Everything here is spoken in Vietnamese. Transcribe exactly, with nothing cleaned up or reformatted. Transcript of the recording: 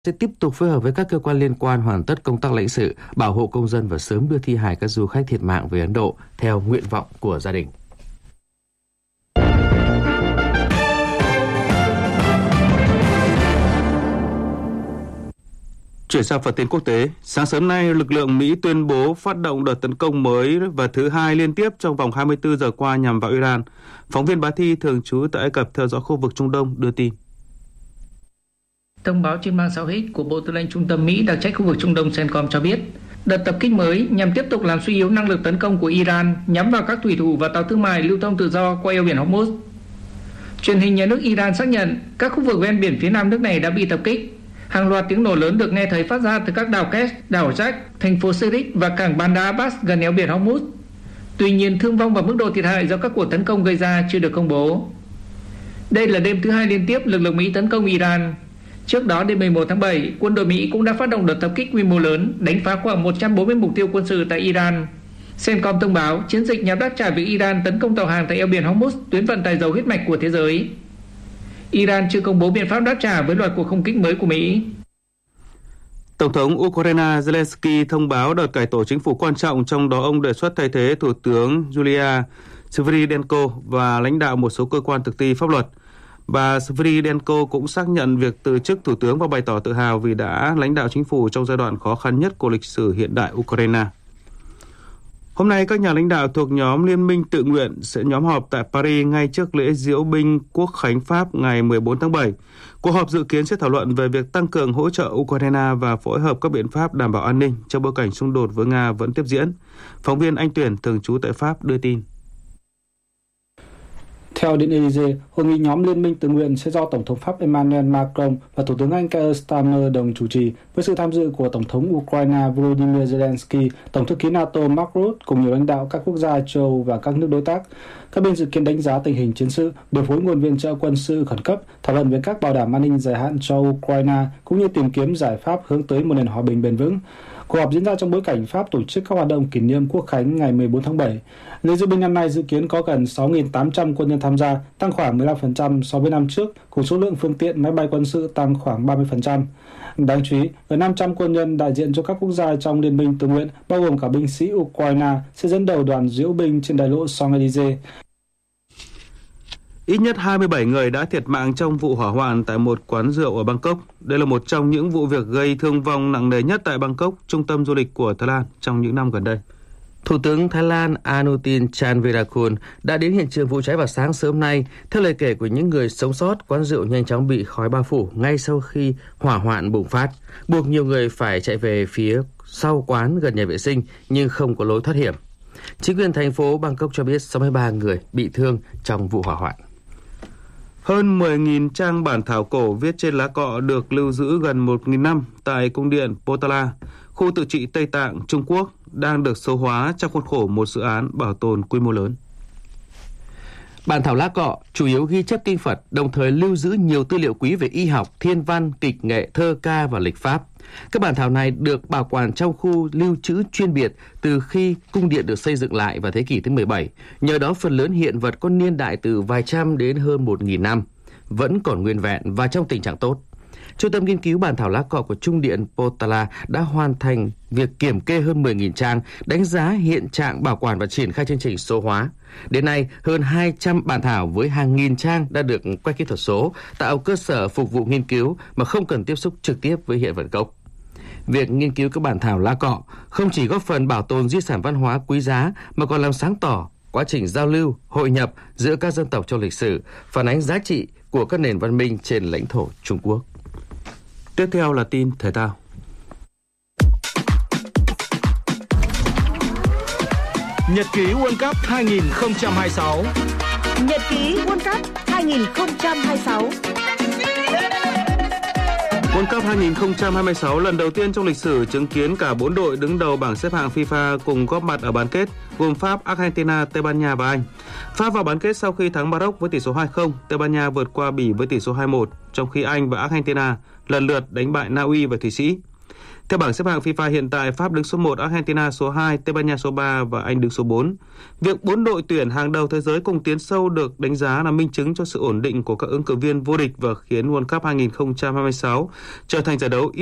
sẽ tiếp tục phối hợp với các cơ quan liên quan hoàn tất công tác lãnh sự, bảo hộ công dân và sớm đưa thi hài các du khách thiệt mạng về Ấn Độ theo nguyện vọng của gia đình. Chuyển sang phần tin quốc tế, sáng sớm nay, lực lượng Mỹ tuyên bố phát động đợt tấn công mới và thứ hai liên tiếp trong vòng hai mươi tư giờ qua nhằm vào Iran. Phóng viên Bá Thi thường trú tại Ai Cập theo dõi khu vực Trung Đông đưa tin. Thông báo trên mạng xã hội của Bộ Tư lệnh Trung tâm Mỹ đặc trách khu vực Trung Đông CENTCOM cho biết, đợt tập kích mới nhằm tiếp tục làm suy yếu năng lực tấn công của Iran nhắm vào các thủy thủ và tàu thương mại lưu thông tự do qua eo biển Hormuz. Truyền hình nhà nước Iran xác nhận các khu vực ven biển phía nam nước này đã bị tập kích. Hàng loạt tiếng nổ lớn được nghe thấy phát ra từ các đảo Kesh, đảo Jack, thành phố Sirik và cảng Bandar Abbas gần eo biển Hormuz. Tuy nhiên, thương vong và mức độ thiệt hại do các cuộc tấn công gây ra chưa được công bố. Đây là đêm thứ hai liên tiếp lực lượng Mỹ tấn công Iran. Trước đó, đêm mười một tháng bảy, quân đội Mỹ cũng đã phát động đợt tập kích quy mô lớn, đánh phá khoảng một trăm bốn mươi mục tiêu quân sự tại Iran. CENTCOM thông báo chiến dịch nhằm đáp trả việc Iran tấn công tàu hàng tại eo biển Hormuz, tuyến vận tải dầu huyết mạch của thế giới. Iran chưa công bố biện pháp đáp trả với loạt cuộc không kích mới của Mỹ. Tổng thống Ukraine Zelensky thông báo đợt cải tổ chính phủ quan trọng, trong đó ông đề xuất thay thế Thủ tướng Yulia Sviridenko và lãnh đạo một số cơ quan thực thi pháp luật. Bà Sviridenko cũng xác nhận việc từ chức thủ tướng và bày tỏ tự hào vì đã lãnh đạo chính phủ trong giai đoạn khó khăn nhất của lịch sử hiện đại Ukraine. Hôm nay, các nhà lãnh đạo thuộc nhóm Liên minh tự nguyện sẽ nhóm họp tại Paris ngay trước lễ diễu binh Quốc khánh Pháp ngày mười bốn tháng bảy. Cuộc họp dự kiến sẽ thảo luận về việc tăng cường hỗ trợ Ukraine và phối hợp các biện pháp đảm bảo an ninh trong bối cảnh xung đột với Nga vẫn tiếp diễn. Phóng viên Anh Tuyển thường trú tại Pháp đưa tin. Theo Điện Élysée, hội nghị nhóm Liên minh tự nguyện sẽ do Tổng thống Pháp Emmanuel Macron và Thủ tướng Anh Keir Starmer đồng chủ trì, với sự tham dự của Tổng thống Ukraine Volodymyr Zelensky, Tổng thư ký NATO Mark Rutte cùng nhiều lãnh đạo các quốc gia châu Âu và các nước đối tác. Các bên dự kiến đánh giá tình hình chiến sự, điều phối nguồn viện trợ quân sự khẩn cấp, thảo luận về các bảo đảm an ninh dài hạn cho Ukraine, cũng như tìm kiếm giải pháp hướng tới một nền hòa bình bền vững. Cuộc họp diễn ra trong bối cảnh Pháp tổ chức các hoạt động kỷ niệm Quốc khánh ngày mười bốn tháng bảy. Lễ diễu binh năm nay dự kiến có gần sáu nghìn tám trăm quân nhân tham gia, tăng khoảng mười lăm phần trăm so với năm trước, cùng số lượng phương tiện máy bay quân sự tăng khoảng ba mươi phần trăm. Đáng chú ý, gần năm trăm quân nhân đại diện cho các quốc gia trong Liên minh tự nguyện, bao gồm cả binh sĩ Ukraine, sẽ dẫn đầu đoàn diễu binh trên đại lộ Champs-Élysées. Ít nhất hai mươi bảy người đã thiệt mạng trong vụ hỏa hoạn tại một quán rượu ở Bangkok. Đây là một trong những vụ việc gây thương vong nặng nề nhất tại Bangkok, trung tâm du lịch của Thái Lan trong những năm gần đây. Thủ tướng Thái Lan Anutin Chanvirakul đã đến hiện trường vụ cháy vào sáng sớm nay. Theo lời kể của những người sống sót, quán rượu nhanh chóng bị khói bao phủ ngay sau khi hỏa hoạn bùng phát, buộc nhiều người phải chạy về phía sau quán gần nhà vệ sinh nhưng không có lối thoát hiểm. Chính quyền thành phố Bangkok cho biết sáu mươi ba người bị thương trong vụ hỏa hoạn. Hơn mười nghìn trang bản thảo cổ viết trên lá cọ được lưu giữ gần một nghìn năm tại cung điện Potala, khu tự trị Tây Tạng, Trung Quốc, đang được số hóa trong khuôn khổ một dự án bảo tồn quy mô lớn. Bản thảo lá cọ chủ yếu ghi chép kinh Phật, đồng thời lưu giữ nhiều tư liệu quý về y học, thiên văn, kịch nghệ, thơ ca và lịch pháp. Các bản thảo này được bảo quản trong khu lưu trữ chuyên biệt từ khi cung điện được xây dựng lại vào thế kỷ thứ mười bảy. Nhờ đó, phần lớn hiện vật có niên đại từ vài trăm đến hơn một nghìn năm, vẫn còn nguyên vẹn và trong tình trạng tốt. Trung tâm nghiên cứu bản thảo lá cọ của Trung điện Potala đã hoàn thành việc kiểm kê hơn mười nghìn trang, đánh giá hiện trạng bảo quản và triển khai chương trình số hóa. Đến nay, hơn hai trăm bản thảo với hàng nghìn trang đã được quét kỹ thuật số, tạo cơ sở phục vụ nghiên cứu mà không cần tiếp xúc trực tiếp với hiện vật gốc. Việc nghiên cứu các bản thảo lá cọ không chỉ góp phần bảo tồn di sản văn hóa quý giá mà còn làm sáng tỏ quá trình giao lưu, hội nhập giữa các dân tộc trong lịch sử, phản ánh giá trị của các nền văn minh trên lãnh thổ Trung Quốc. Tiếp theo là tin thể thao. Nhật ký World Cup hai không hai sáu. Nhật ký World Cup hai không hai sáu. World Cup hai không hai sáu lần đầu tiên trong lịch sử chứng kiến cả bốn đội đứng đầu bảng xếp hạng FIFA cùng góp mặt ở bán kết, gồm Pháp, Argentina, Tây Ban Nha và Anh. Pháp vào bán kết sau khi thắng Maroc với tỷ số hai không, Tây Ban Nha vượt qua Bỉ với tỷ số hai một, trong khi Anh và Argentina lần lượt đánh bại Na Uy và Thụy Sĩ. Theo bảng xếp hạng FIFA hiện tại, Pháp đứng số một, Argentina số hai, Tây Ban Nha số ba và Anh đứng số bốn. Việc bốn đội tuyển hàng đầu thế giới cùng tiến sâu được đánh giá là minh chứng cho sự ổn định của các ứng cử viên vô địch và khiến World Cup hai không hai sáu trở thành giải đấu